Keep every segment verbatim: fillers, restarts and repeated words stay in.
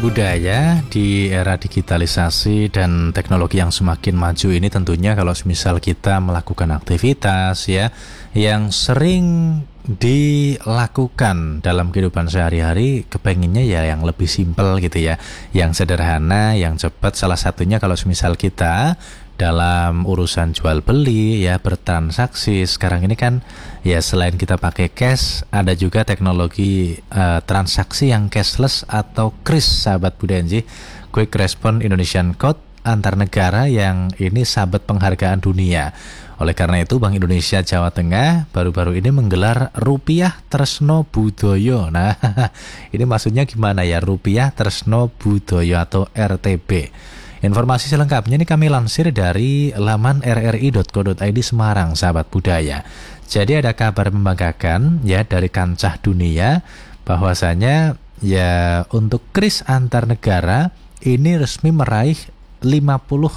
budaya di era digitalisasi dan teknologi yang semakin maju ini tentunya kalau misal kita melakukan aktivitas ya yang sering dilakukan dalam kehidupan sehari-hari, kepenginnya ya yang lebih simpel gitu ya, yang sederhana, yang cepat. Salah satunya kalau misal kita dalam urusan jual beli ya, bertransaksi sekarang ini kan ya, selain kita pakai cash, ada juga teknologi uh, transaksi yang cashless atau kris, sahabat Budenji, Quick Response Indonesian Code antar negara, yang ini sahabat penghargaan dunia. Oleh karena itu Bank Indonesia Jawa Tengah baru-baru ini menggelar Rupiah Tresno Budoyo. Nah, ini maksudnya gimana ya, Rupiah Tresno Budoyo atau R T B? Informasi selengkapnya ini kami lansir dari laman r r i dot co dot i d Semarang, sahabat budaya. Jadi ada kabar membanggakan ya dari kancah dunia bahwasanya ya untuk kris antar negara ini resmi meraih lima puluh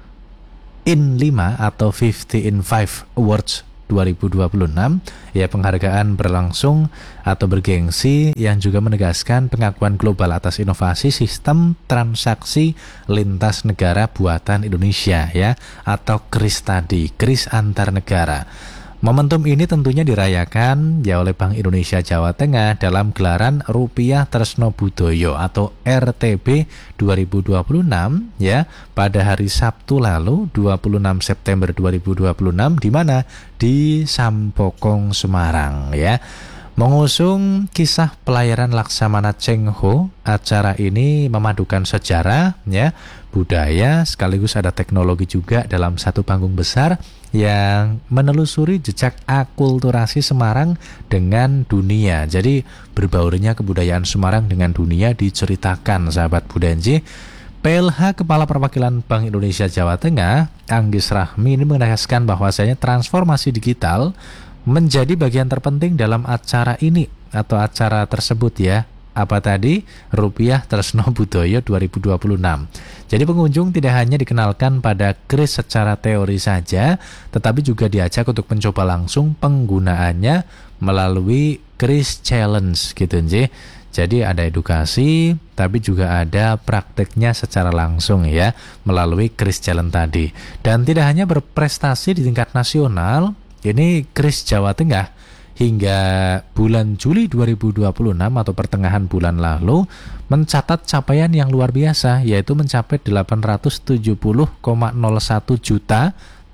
in lima atau lima puluh in lima Awards dua ribu dua puluh enam, ya, penghargaan berlangsung atau bergengsi yang juga menegaskan pengakuan global atas inovasi sistem transaksi lintas negara buatan Indonesia ya, atau kris tadi, kris antar negara. Momentum ini tentunya dirayakan ya oleh Bank Indonesia Jawa Tengah dalam gelaran Rupiah Tresno Budoyo atau R T B dua ribu dua puluh enam ya pada hari Sabtu lalu dua puluh enam September dua ribu dua puluh enam, di mana di Sampokong, Semarang ya. Mengusung kisah pelayaran Laksamana Cheng Ho, acara ini memadukan sejarah ya, budaya, sekaligus ada teknologi juga dalam satu panggung besar yang menelusuri jejak akulturasi Semarang dengan dunia. Jadi berbaurnya kebudayaan Semarang dengan dunia diceritakan, sahabat Budenji. P L H Kepala Perwakilan Bank Indonesia Jawa Tengah, Anggis Rahmi, ini menegaskan bahwasanya transformasi digital menjadi bagian terpenting dalam acara ini atau acara tersebut ya. Apa tadi? Rupiah Tresno Budoyo dua ribu dua puluh enam. Jadi pengunjung tidak hanya dikenalkan pada kris secara teori saja, tetapi juga diajak untuk mencoba langsung penggunaannya melalui kris challenge gitu nje. Jadi ada edukasi, tapi juga ada prakteknya secara langsung ya, melalui kris challenge tadi. Dan tidak hanya berprestasi di tingkat nasional, ini kris Jawa Tengah hingga bulan Juli dua ribu dua puluh enam atau pertengahan bulan lalu mencatat capaian yang luar biasa, yaitu mencapai delapan ratus tujuh puluh koma nol satu juta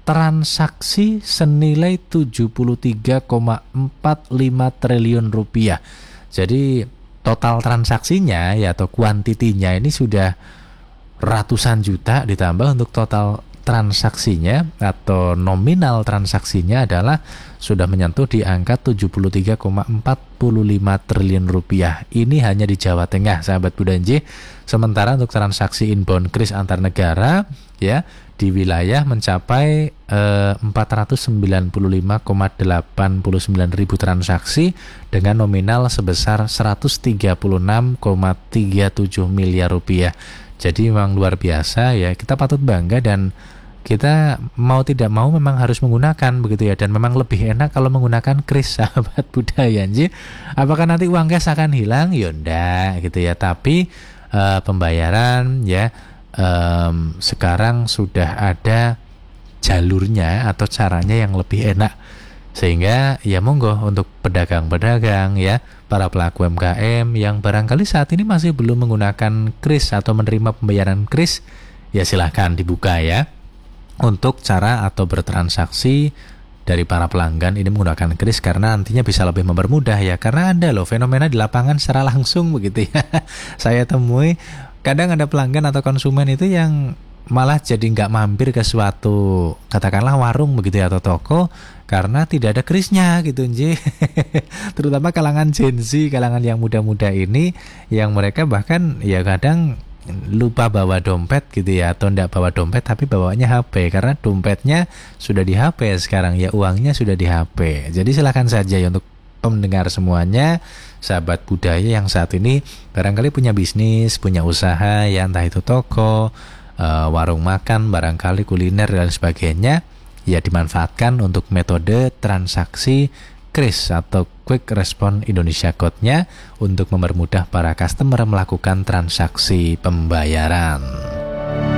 transaksi senilai tujuh puluh tiga koma empat lima triliun rupiah. Jadi total transaksinya ya atau kuantitinya ini sudah ratusan juta, ditambah untuk total transaksinya atau nominal transaksinya adalah sudah menyentuh di angka tujuh puluh tiga koma empat lima triliun rupiah. Ini hanya di Jawa Tengah, sahabat Budenji. Sementara untuk transaksi inbound kris antar negara ya di wilayah mencapai eh, empat ratus sembilan puluh lima koma delapan sembilan ribu transaksi dengan nominal sebesar seratus tiga puluh enam koma tiga tujuh miliar rupiah. Jadi memang luar biasa ya, kita patut bangga dan kita mau tidak mau memang harus menggunakan begitu ya, dan memang lebih enak kalau menggunakan kris, sahabat budaya. Jadi apakah nanti uang cash akan hilang? Ya enggak gitu ya, tapi uh, pembayaran ya um, sekarang sudah ada jalurnya atau caranya yang lebih enak, sehingga ya monggo untuk pedagang-pedagang ya, para pelaku U M K M yang barangkali saat ini masih belum menggunakan kris atau menerima pembayaran kris, ya silahkan dibuka ya untuk cara atau bertransaksi dari para pelanggan ini menggunakan kris, karena nantinya bisa lebih mempermudah ya. Karena ada loh fenomena di lapangan secara langsung begitu ya. Saya temui kadang ada pelanggan atau konsumen itu yang malah jadi nggak mampir ke suatu katakanlah warung begitu ya atau toko karena tidak ada krisnya gitu nje. Terutama kalangan Gen Z, kalangan yang muda-muda ini, yang mereka bahkan ya kadang lupa bawa dompet gitu ya, atau enggak bawa dompet tapi bawanya H P, karena dompetnya sudah di H P sekarang ya, uangnya sudah di H P. Jadi silakan saja ya untuk pendengar semuanya, sahabat budaya yang saat ini barangkali punya bisnis, punya usaha ya, entah itu toko, uh, warung makan, barangkali kuliner dan sebagainya, ya dimanfaatkan untuk metode transaksi KRIS atau Quick Response Indonesia Code-nya untuk mempermudah para customer melakukan transaksi pembayaran.